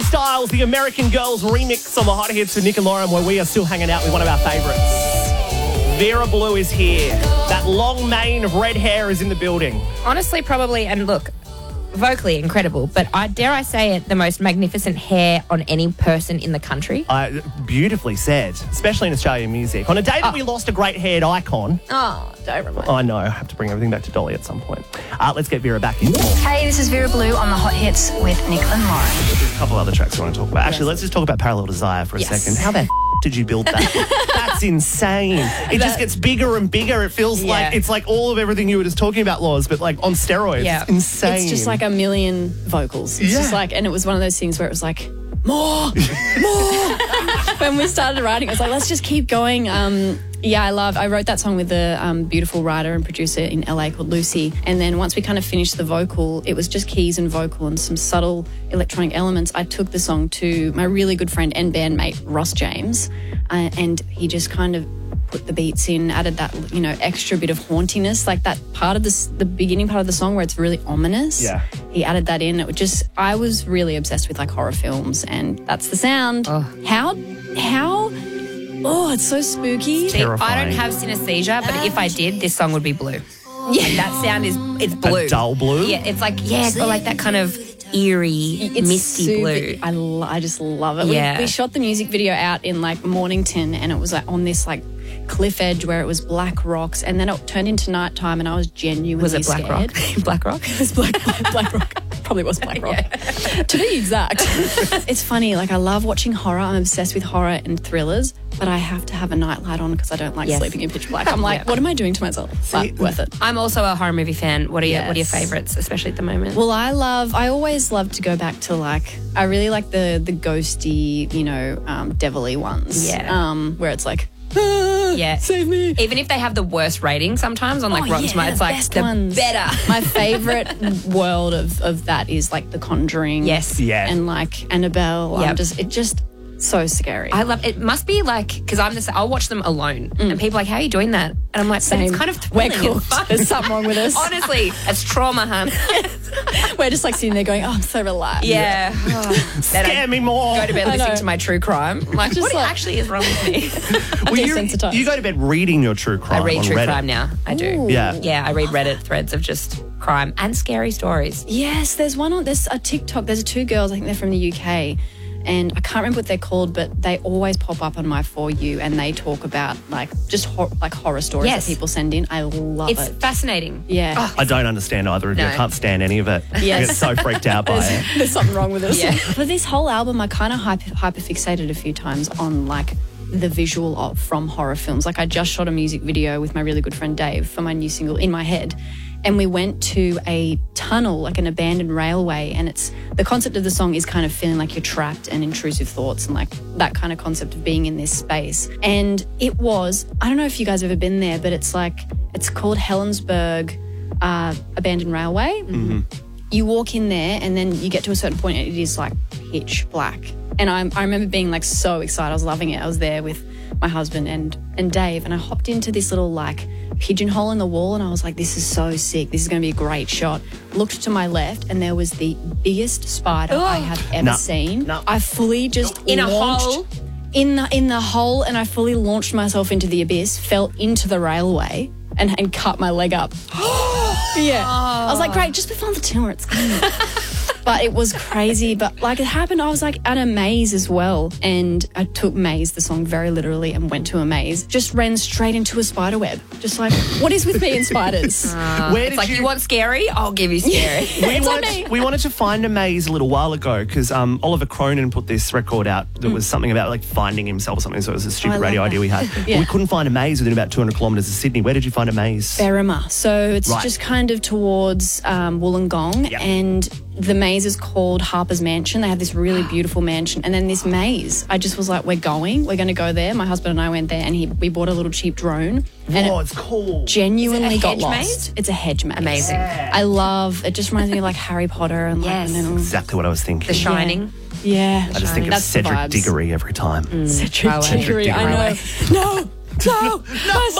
Styles, the American Girls remix on the Hot Hits with Nick and Lauren, where we are still hanging out with one of our favourites. Vera Blue is here. That long mane of red hair is in the building. Honestly, probably, and look, vocally incredible, but dare I say it, the most magnificent hair on any person in the country. Beautifully said, especially in Australian music. On a day that we lost a great-haired icon. Oh, don't remind me. I know, I have to bring everything back to Dolly at some point. Let's get Vera back in. Hey, this is Vera Blue on the Hot Hits with Nick and Lauren. There's a couple other tracks I want to talk about. Actually, let's just talk about Parallel Desire for a second. How the did you build that? That's insane. It just gets bigger and bigger. It feels like it's like all of everything you were just talking about, Laws, but like on steroids. Yeah. It's insane. It's just like a million vocals. It's just like, and it was one of those things where it was like, more. When we started writing, it was like, let's just keep going. I wrote that song with a beautiful writer and producer in LA called Lucy. And then once we kind of finished the vocal, it was just keys and vocal and some subtle electronic elements. I took the song to my really good friend and bandmate, Ross James, and he just kind of put the beats in, added that, extra bit of hauntiness, like that part of the beginning part of the song where it's really ominous. Yeah. He added that in. I was really obsessed with like horror films, and that's the sound. Oh. How? Oh, it's so spooky. See, I don't have synesthesia, but if I did, this song would be blue. Yeah. Like that sound it's blue. A dull blue? Yeah, it's like, it's got like that kind of eerie, misty blue. I just love it. Yeah. We shot the music video out in like Mornington, and it was like on this like cliff edge where it was black rocks, and then it turned into nighttime, and I was genuinely scared. Black Rock? It was Black Rock. Probably was Black Rock. To be exact. It's funny, like I love watching horror. I'm obsessed with horror and thrillers, but I have to have a nightlight on because I don't like sleeping in pitch black. I'm like, what am I doing to myself? But worth it. I'm also a horror movie fan. What are your favourites, especially at the moment? Well, I always love to go back to I really like the ghosty, devilly ones. Yeah. Where it's like, save me. Even if they have the worst rating sometimes on Rotten Tomatoes, it's like the ones. better. My favourite world of that is like The Conjuring. Yes. Yeah. And like Annabelle. Yep. It just so scary. I love it. Must be like, because I'll watch them alone, and people are like, how are you doing that? And I'm like, but it's kind of we're thrilling. cooked. There's something wrong with us. Honestly, it's trauma, hun. We're just like sitting there going, I'm so relaxed. Yeah. Scare me more. Go to bed listening to my true crime. Like, what actually is wrong with me? You go to bed reading your true crime. I read on true Reddit. crime now. I do. Ooh. Yeah, I read Reddit threads of just crime and scary stories. Yes, there's a TikTok. There's two girls, I think they're from the UK, and I can't remember what they're called, but they always pop up on my For You, and they talk about horror stories that people send in. I love it. It's fascinating. Yeah. Oh, I don't understand either of you. I can't stand any of it. Yes. I get so freaked out by it. There's something wrong with us. Yeah. For this whole album, I kind of hyper fixated a few times on the visual from horror films. Like I just shot a music video with my really good friend Dave for my new single In My Head. And we went to a tunnel, like an abandoned railway, and the concept of the song is kind of feeling like you're trapped and intrusive thoughts and like that kind of concept of being in this space. And it was, I don't know if you guys have ever been there, but it's called Helensburgh Abandoned Railway. Mm-hmm. You walk in there and then you get to a certain point and it is like pitch black. And I remember being like so excited. I was loving it. I was there with my husband and Dave, and I hopped into this little like pigeonhole in the wall, and I was like, this is so sick. This is going to be a great shot. Looked to my left, and there was the biggest spider I have ever seen. No. I fully just in a hole. In the hole, and I fully launched myself into the abyss, fell into the railway, and cut my leg up. Yeah. I was like, great, just before the tunnel, it's good. But it was crazy. But like it happened, I was like at a maze as well. And I took Maze, the song, very literally and went to a maze. Just ran straight into a spider web. Just like, what is with me and spiders? You want scary? I'll give you scary. We wanted to find a maze a little while ago because Oliver Cronin put this record out that was something about like finding himself or something. So it was a stupid radio idea we had. But we couldn't find a maze within about 200 kilometres of Sydney. Where did you find a maze? Berrima. So it's just kind of towards Wollongong. Yep. And the maze is called Harper's Mansion. They have this really beautiful mansion. And then this maze, I just was like, we're going to go there. My husband and I went there, and we bought a little cheap drone. Oh, it's cool. Genuinely got hedge lost. maze? It's a hedge maze. Amazing. I love it. Just reminds me of like Harry Potter and Yes. Exactly what I was thinking. The Shining. Yeah. I just think of That's the Cedric vibes. Diggory every time. Cedric Diggory. I know. No.